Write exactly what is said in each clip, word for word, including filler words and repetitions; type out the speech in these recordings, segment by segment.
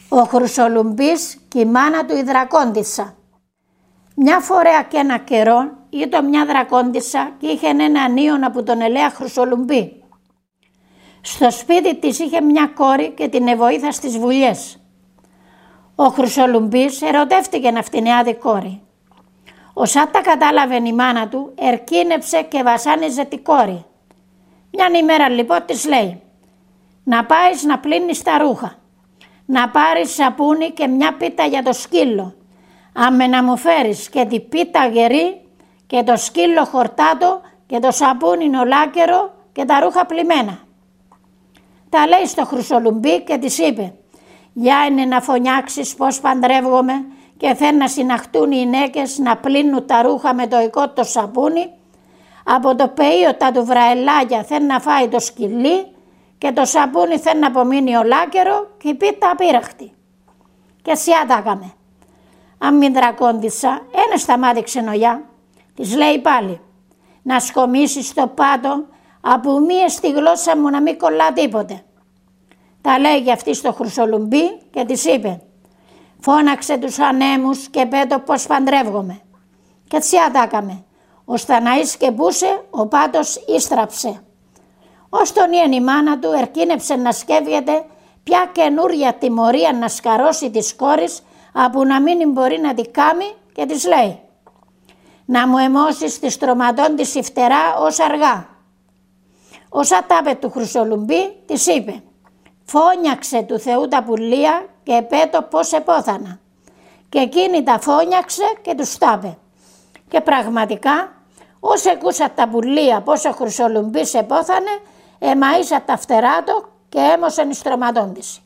Ο Χρυσολουμπής και η μάνα του η δρακόντισσα. Μια φορά και ένα καιρό ήταν μια δρακόντισσα και είχε έναν ίωνα που τον ελέα Χρυσολουμπή. Στο σπίτι της είχε μια κόρη και την εβοήθα στις βουλιές. Ο Χρυσολουμπής ερωτεύτηκε αυτήν νεάδη κόρη. Όσα τα κατάλαβε η μάνα του, ερκίνεψε και βασάνιζε τη κόρη. Μιαν ημέρα λοιπόν της λέει: να πάεις να πλύνεις τα ρούχα, να πάρεις σαπούνι και μια πίτα για το σκύλο, άμε να μου φέρεις και την πίτα γερή και το σκύλο χορτάτο και το σαπούνι ολάκερο και τα ρούχα πλημμένα. Τα λέει στο Χρυσολουμπή και της είπε: για είναι να φωνιάξεις πως παντρεύγομαι και θέλουν να συναχτούν οι γυναίκες να πλύνουν τα ρούχα με το οικό το σαπούνι, από το πεΐωτα του βραελάγια θέλει να φάει το σκυλί και το σαπούνι θέλει να απομείνει ολάκερο και η πίτα απείραχτη. Και σιάτακαμε. Αν μην δρακόντισσα, ένα σταμάτη ξενογιά, της λέει πάλι: να σκομίσεις το πάτο από μία στη γλώσσα μου να μην κολλά τίποτε. Τα λέει για αυτή στο Χρυσολουμπή και της είπε: φώναξε τους ανέμους και πέτω πως παντρεύγομαι. Και τσιάτακαμε. Ώστε να ίσκεπούσε, ο πάτος ίστραψε. Ως τον ήεν η μάνα του ερκίνεψε να σκέφτεται ποια καινούρια τιμωρία να σκαρώσει της κόρης, από να μην μπορεί να τη κάμει, και της λέει: να μου αιμώσεις τη στρωματών της η φτερά ως αργά. Όσα τάπε του Χρυσολουμπή της είπε: φώνιαξε του Θεού τα πουλία και πέτω πως επόθανα. Και εκείνη τα φώνιαξε και τους τάπε. Και πραγματικά όσοι ακούσα τα πουλία πως ο Χρυσολουμπής επόθανε, εμαΐσα τα φτερά του και έμωσαν οι στρωματών της.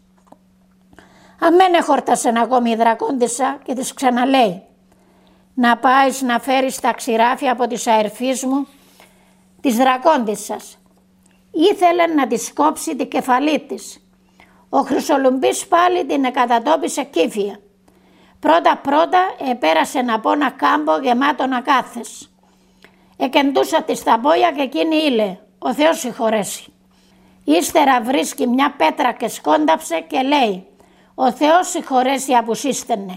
Αμένε χόρτασε ακόμη η δρακόντισσα και της ξαναλέει: να πάεις να φέρεις τα ξηράφια από της αερφής μου, της δρακόντισσας. Ήθελε να της κόψει την κεφαλή της. Ο Χρυσολουμπής πάλι την εκατατόπισε κύφια. Πρώτα πρώτα επέρασε από ένα κάμπο γεμάτον ακάθες. Εκεντούσα της τα πόδια και εκείνη ήλε: ο Θεός συγχωρέσει. Ύστερα βρίσκει μια πέτρα και σκόνταψε και λέει: ο Θεός συγχωρέσει απουσίστενε.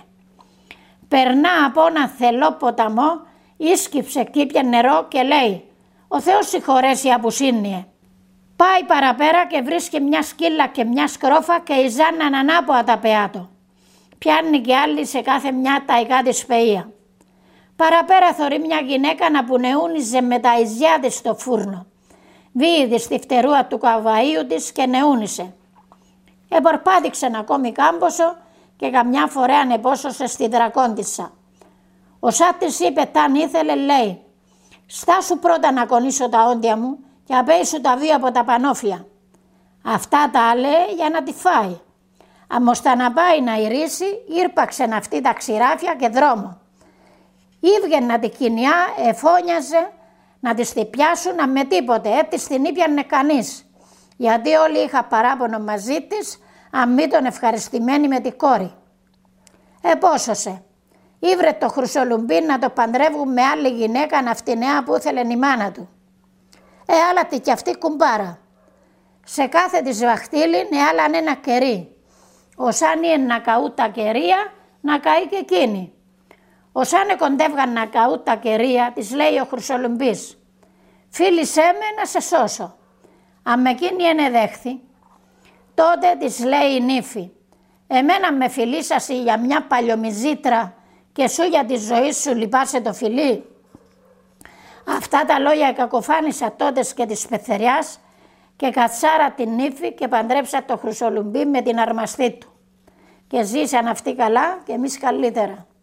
Περνά από ένα θελό ποταμό, ίσκυψε κήπια νερό και λέει: ο Θεός συγχωρέσει απουσύνιε. Πάει παραπέρα και βρίσκει μια σκύλα και μια σκρόφα και ιζάναν ανάποδα τα πεάτο. Πιάνει και άλλη σε κάθε μια ταϊκά της πεΐα. Παραπέρα θωρεί μια γυναίκα να πουνεούνιζε με τα ιζιά της στο φούρνο. Βίηδη στη φτερούα του καβαΐου της και νεούνισε. Επορπάδειξε ακόμη κάμποσο και καμιά φορά ανεπόσωσε στη δρακόντισσα. Ο Σά της είπε ταν ήθελε, λέει: στάσου πρώτα να κονίσω τα όντια μου και απέησου τα δύο από τα πανόφια. Αυτά τα λέει για να τη φάει. Αμώστα να πάει να ηρίσει, ήρπαξε αυτή τα ξηράφια και δρόμο. Ήβγαινε τη κοινιά, εφώνιαζε να της τη πιάσουν με τίποτε, έτσι την ήπιανε κανείς. Γιατί όλοι είχα παράπονο μαζί της, αν μη τον ευχαριστημένη με τη κόρη. Επόσωσε. Ήβρε το Χρυσολουμπή να το παντρεύουν με άλλη γυναίκα ναυτινέα που ήθελε η μάνα του. Ε, άλλατη κι αυτή κουμπάρα. Σε κάθε της βαχτήλη ναι άλλαν ένα κερί. Όσαν είναι να καού τα κερία, να καεί και εκείνη. Όσαν κοντεύγαν να καού τα κερία, της λέει ο Χρυσολουμπής: φίλησέ με να σε σώσω. Αν εκείνη ενεδέχθη, τότε της λέει η νύφη: εμένα με φιλήσασαι για μια παλιομιζήτρα και σου για τη ζωή σου λυπάσαι το φιλί. Αυτά τα λόγια κακοφάνησα τότε και της πεθεριάς και κατσάρα την νύφη και παντρέψα το Χρυσολουμπή με την αρμαστή του. Και ζήσαν αυτοί καλά και εμείς καλύτερα.